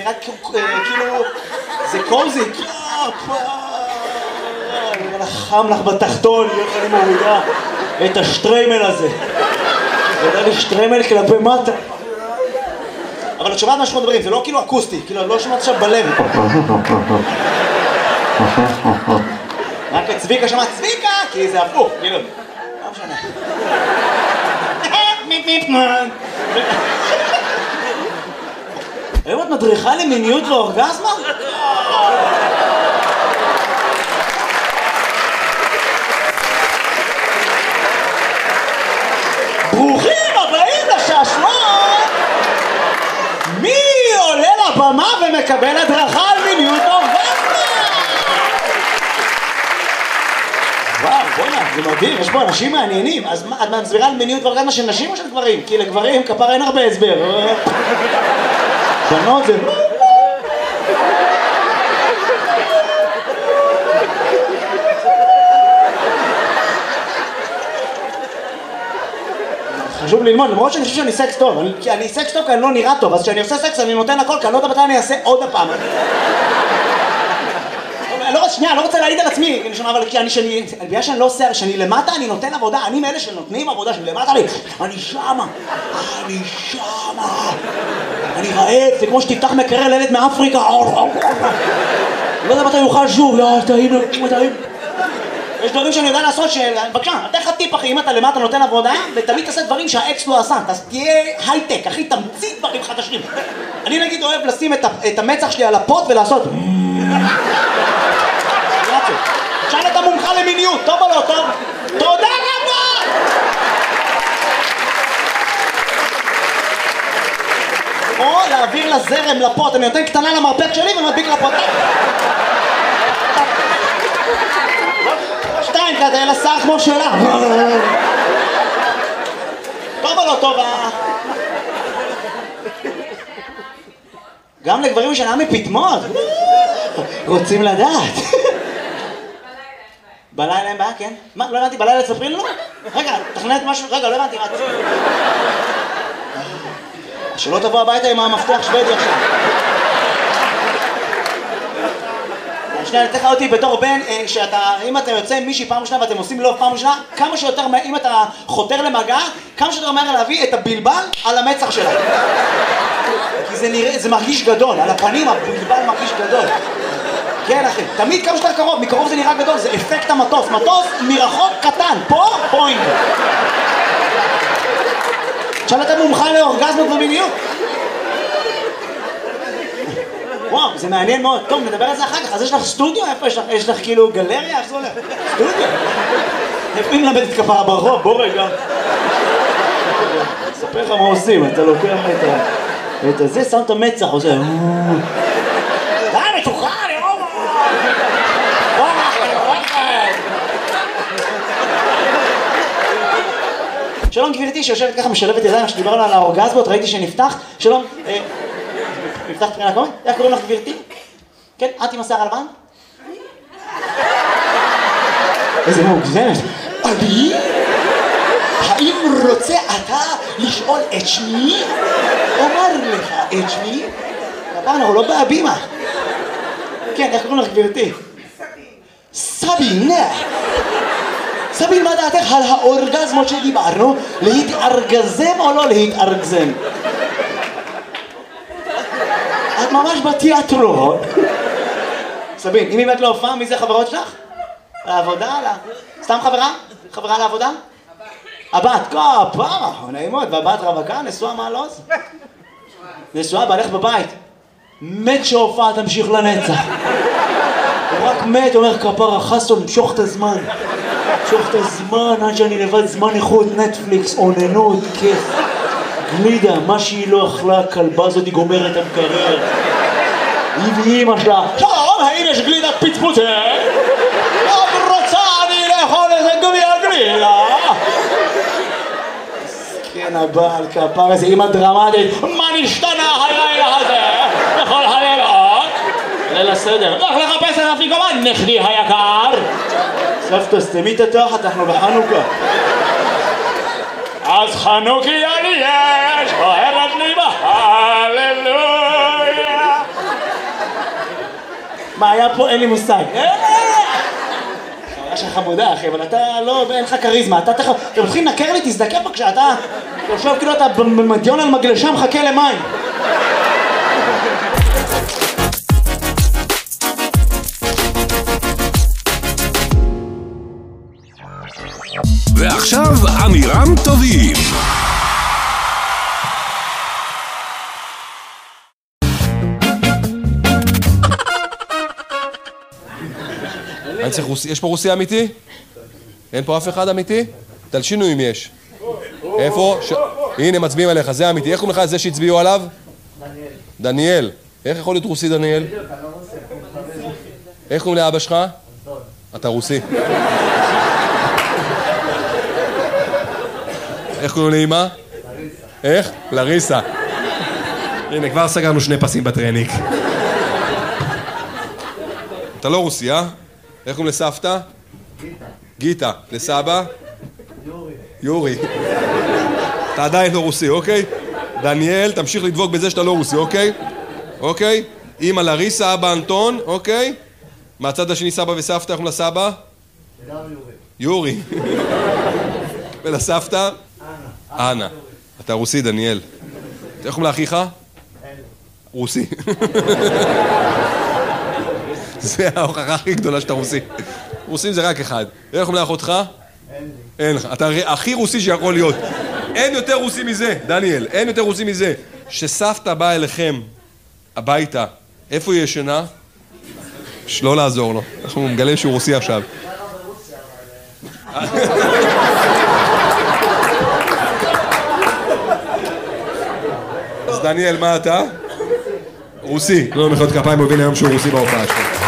נראה כאילו, זה קוזי, חם לך בתחתון, איך אני מורידה את השטריימל הזה. זה לי שטריימל כלפי מטה. אבל את שומעת מה שאנחנו מדברים, זה לא כאילו אקוסטי, כאילו לא שומעת עכשיו בלב. רק את צביקה שמעת צביקה, כי זה הפוך, כאילו. לא משנה. היום את מדריכה למיניות ואורגזמה? ברוכים הבאים לשעשועון! מי עולה לבמה ומקבל הדרכה על מיניות ואורגזמה? וואו, בוא'נה, זה מדהים, יש פה אנשים מעניינים. אז את מסבירה על מיניות ואורגזמה של נשים או של גברים? כי לגברים כפר אין הרבה הסבר. בנות זה... חשוב ללמוד, למרות שאני חושב שאני סקס טוב, כי אני סקס טוב כי אני לא נראה טוב, אז כשאני עושה סקס אני נותן הכל, כי אני לא יודע מתי אני אעשה עוד הפעם. אני לא רוצה להעיד על עצמי, אבל בגלל שאני לא עושה, שאני למטה אני נותן עבודה, אני מאלה שנותנים עבודה, שאני למטה לי, אני שמה, אני רעב, זה כמו שתפתח מקרר לילד מאפריקה, לא יודע מתי יוכל שוב, טעים. יש דברים שאני יודע לעשות בבקשה, אתה אחד טיפ אחי, אם אתה למטה נותן עבודה ותמיד תעשה דברים שהאקס לא עשה, אז תהיה הייטק, אחי, תמציא דברים חדשים. אני נגיד אוהב לשים את המצח שלי על הפוט ולעשות שאל את המומחה למיניות, טוב או לא טוב? תודה רבה! או להעביר לזרם לפוט, אני נותן קטנה למרפק שלי ומדביק לפוט. שתיים כזה, לשר כמו שלה. טוב או לא טוב? גם לגברים שנה מפתמות. רוצים לדעת. בלילה אין בעיה, כן? מה? לא הבנתי, בלילה תספרי לנו? רגע, תכנת משהו, רגע, לא הבנתי, מה? שלא תבוא הביתה עם המפתח שוודי עכשיו. שנייה, אני אתן לך אותי בתור בן, אם אתה יוצא עם מישהי פעם ראשונה ואתם עושים לוב פעם ראשונה, כמה שיותר, אם אתה חותר למגע, כמה שיותר מהר להביא את הבלבל על המצח שלה. כי זה מרגיש גדול, על הפנים הבלבל מרגיש גדול. כן אחי, תמיד כמה שיותר קרוב, מקרוב זה נראה גדול, זה אפקט המטוס, מטוס מרחוק קטן, פה פוינט. עכשיו אתה מומחה לאורגזמות ומיניות. וואו, זה מעניין מאוד. טוב, נדבר על זה אחר כך. אז יש לך סטודיו? איפה יש לך? יש לך כאילו גלריה? איך זה הולך? סטודיו? איפה אם למדת כפרה ברחוב? בוא רגע. אספר לך מה עושים, אתה לוקח את הזה, שם את המצח, עושה... די, מתוחה, אני רואה! שלום גבירתי שיושבת ככה משלבת ידיים שדיברנו על האורגזמות, ראיתי שנפתח. שלום, נפתח תקנה קודם? איך קוראים לך גבירתי? כן, את עם השיער הלבן? איזה מוגזמת. אני? האם רוצה אתה לשאול את שמי? אומר לך את שמי? הפעם אנחנו לא בהבימה. כן, איך קוראים לך גבירתי? סבין. סבין, מה דעתך על האורגזמות שדיברנו? להתארגזם או לא להתארגזם? את ממש בתיאטרון. סבין, אם באמת לא הופעה, מי זה חברות שלך? לעבודה? סתם חברה? חברה לעבודה? הבת, כפרה, נעימות, והבת רווקה, נשואה מעלוז? נשואה, בעלך בבית. מת שהופעה תמשיך לנצח. הוא רק מת, אומר כפרה, חסון, משוך את הזמן. משוך את הזמן, עד שאני לבד זמן איכות, נטפליקס, עוננות, כיף. גלידה, מה שהיא לא אכלה, הכלבה הזאת היא גומרת את המקרר. היא ואימא שלה, שלום, האם יש גלידת פצפוצה? עוד רוצה אני לאכול איזה גלידה. כן, הבעל כפר איזה אימא דרמטית, מה נשתנה הלילה הזה? בכל הלילות? ליל הסדר, לך לחפש את אפיקומן, נכדי היקר. סבתא, סתמי את התחת, אנחנו בחנוכה. אז חנוכיה לי יש, אוהבת לי בהללויה. מה היה פה? אין לי מושג. חברה שלך חמודה, אחי, אבל אתה לא, אין לך כריזמה. אתם הולכים לנקר לי, תזדקף בבקשה, אתה יושב כאילו אתה במדיון על מגלשה מחכה למים. ועכשיו אמירם טובים. יש פה רוסי אמיתי? אין פה אף אחד אמיתי? תלשינו אם יש. איפה? הנה מצביעים עליך, זה אמיתי. איך קוראים לך זה שהצביעו עליו? דניאל. דניאל. איך יכול להיות רוסי דניאל? איך קוראים לאבא שלך? אנטון. אתה רוסי. איך קוראים לאמא? לריסה. איך? לריסה. הנה, כבר סגרנו 2 פסים בטרניק. אתה לא רוסי, אה? איך קוראים לסבתא? גיטה. גיטה. לסבא? יורי. יורי. אתה עדיין לא רוסי, אוקיי? דניאל, תמשיך לדבוק בזה שאתה לא רוסי, אוקיי? אוקיי? אמא לריסה, אבא אנטון, אוקיי? מהצד השני סבא וסבתא, איך קוראים לסבא? יורי. יורי. ולסבתא? אנה. אנה. אתה רוסי, דניאל. איך קוראים לאחיך? רוסי. זה ההוכחה הכי גדולה שאתה רוסי. רוסים זה רק אחד. איך קוראים לאחותך? אין לי. אין לך. אתה הכי רוסי שיכול להיות. אין יותר רוסי מזה, דניאל. אין יותר רוסי מזה. שסבתא באה אליכם הביתה, איפה היא ישנה? לא לעזור לו. אנחנו מגלים שהוא רוסי עכשיו. אז דניאל, מה אתה? רוסי. לא מחיאות כפיים, מוביל היום שהוא רוסי בהופעה שלו.